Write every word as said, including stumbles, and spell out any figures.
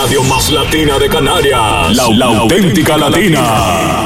radio más latina de Canarias. La, la auténtica latina.